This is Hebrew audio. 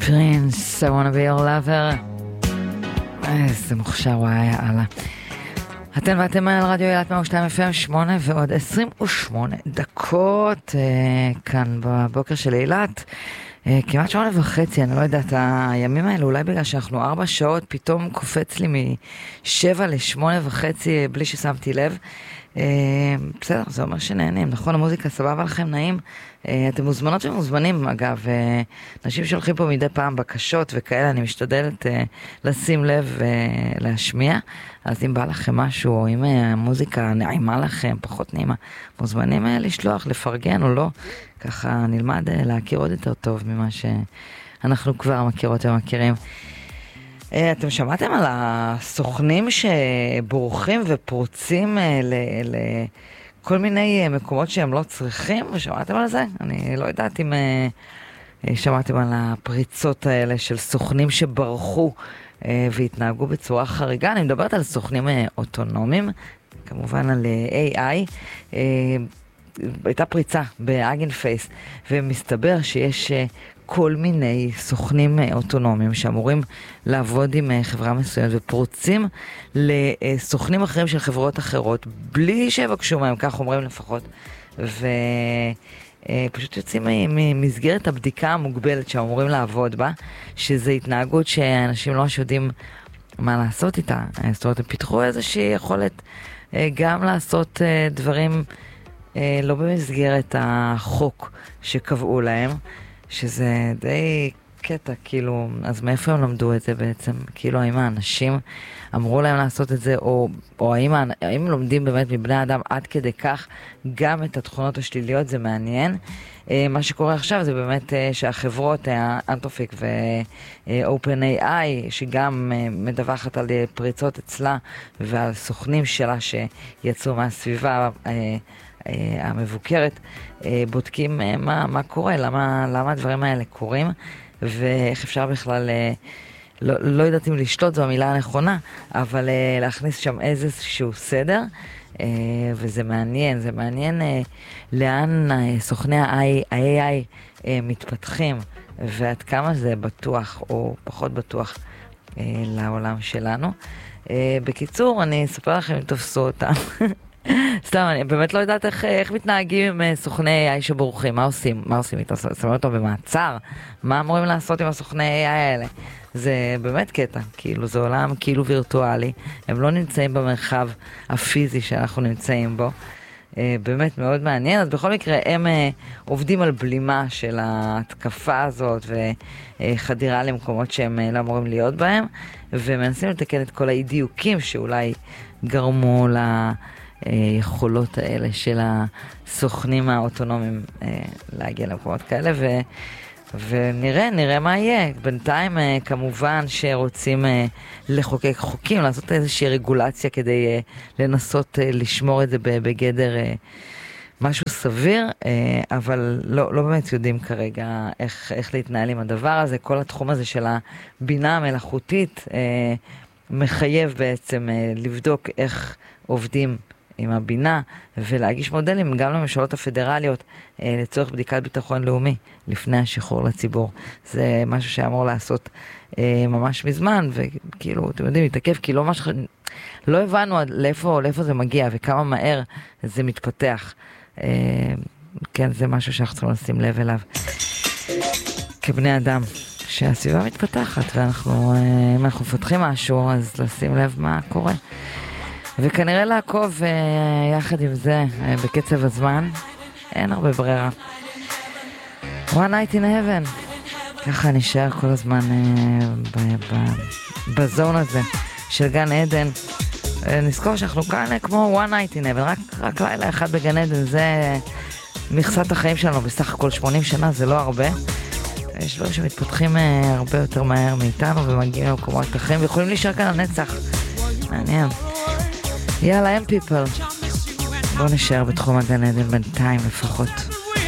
פרינס, I wanna be your lover. איזה מוכשר, וואי, יאללה. אתן ואתם על רדיו אילת 102 FM 8 ועוד 28 דקות כאן בבוקר של אילת. כמעט 8:30, אני לא יודעת, הימים האלה אולי בגלל שאנחנו 4 שעות, פתאום קופץ לי מ7 ל8:30 בלי ששמתי לב. בסדר, זה אומר שנהנים, נכון, המוזיקה סבבה לכם, נעים. אתם מוזמנות ומוזמנים, אגב, אנשים שולחים פה מדי פעם בקשות וכאלה, אני משתדלת לשים לב ולהשמיע, אז אם בא לכם משהו, או אם המוזיקה נעימה לכם, פחות נעימה, מוזמנים לשלוח, לפרגן או לא, ככה נלמד להכיר עוד יותר טוב ממה שאנחנו כבר מכירות ומכירים. אתם שמעתם על הסוכנים שבורחים ופורצים לכל מיני מקומות שהם לא צריכים? שמעתם על זה? אני לא יודעת אם שמעתם על הפריצות האלה של סוכנים שברחו והתנהגו בצורה חריגה. אני מדברת על סוכנים אוטונומיים, כמובן על AI. הייתה פריצה באגן פייס, ומסתבר שיש כל מיני סוכנים אוטונומיים שאמורים לעבוד עם חברה מסוימת ופורצים לסוכנים אחרים של חברות אחרות בלי שיבקשו מהם, כך אומרים לפחות, ופשוט יוצאים ממסגרת הבדיקה המוגבלת שאמורים לעבוד בה, שזה התנהגות שאנשים לא יודעים מה לעשות איתה. זאת אומרת, הם פיתחו איזושהי יכולת גם לעשות דברים לא במסגרת החוק שקבעו להם, שזה די קטע, כאילו, אז מאיפה הם למדו את זה בעצם? כאילו, האם האנשים אמרו להם לעשות את זה, או האם לומדים באמת מבני אדם עד כדי כך גם את התכונות השליליות? זה מעניין. מה שקורה עכשיו זה באמת שהחברות, אנתרופיק ו-OpenAI, שגם מדווחת על פריצות אצלה ועל סוכנים שלה שיצאו מהסביבה המבוקרת, בודקים מה קורה, למה הדברים האלה קורים, ואיך אפשר בכלל, לא יודעת אם לשלוט זו המילה הנכונה, אבל להכניס שם איזשהו סדר, וזה מעניין, זה מעניין לאן סוכני ה-AI מתפתחים, ועד כמה זה בטוח או פחות בטוח לעולם שלנו. בקיצור, אני אספר לכם אם תופסו אותם. סתם, אני באמת לא יודעת איך מתנהגים עם סוכני AI שבורחים, מה עושים? מה עושים איתם? שמים אותו במעצר? מה אמורים לעשות עם הסוכני AI האלה? זה באמת קטע, כאילו זה עולם כאילו וירטואלי, הם לא נמצאים במרחב הפיזי שאנחנו נמצאים בו, באמת מאוד מעניין. אז בכל מקרה הם עובדים על בלימה של ההתקפה הזאת וחדירה למקומות שהם לא אמורים להיות בהם, ומנסים לתקן את כל האי-דיוקים שאולי גרמו יכולות האלה של הסוכנים האוטונומיים להגיע למקומות כאלה, ונראה מה יהיה. בינתיים כמובן שרוצים לחוקק חוקים, לעשות איזושהי רגולציה כדי לנסות לשמור את זה בגדר משהו סביר, אבל לא באמת יודעים כרגע איך להתנהל עם הדבר הזה. כל התחום הזה של הבינה המלאכותית מחייב בעצם לבדוק איך עובדים עם הבינה, ולהגיש מודלים גם לממשלות הפדרליות לצורך בדיקת ביטחון לאומי לפני השחרור לציבור. זה משהו שאמור לעשות ממש מזמן, וכאילו, אתם יודעים, מתעכב, כי לא הבנו לאיפה זה מגיע וכמה מהר זה מתפתח. כן, זה משהו שאנחנו צריכים לשים לב אליו כבני אדם, שהסביבה מתפתחת, אם אנחנו מפתחים משהו, אז לשים לב מה קורה. וכנראה לעקוב יחד עם זה בקצב הזמן, אין הרבה ברירה. One night in heaven, ככה נשאר כל הזמן בזון הזה של גן עדן. נזכור שאנחנו כאן כמו one night in heaven, רק לילה אחד בגן עדן, זה מכסת החיים שלנו. בסך הכל 80 שנה זה לא הרבה, יש דברים שמתפתחים הרבה יותר מהר מאיתנו ומגיעים למקומות אחרים ויכולים להישאר כאן לנצח. מעניין. יאללה, הם פיפל, בואו נשאר בתחום הגן עדן בינתיים לפחות.